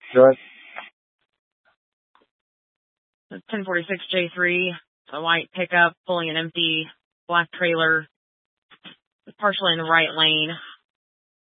Good. The 1046 J3, a white pickup pulling an empty black trailer, partially in the right lane.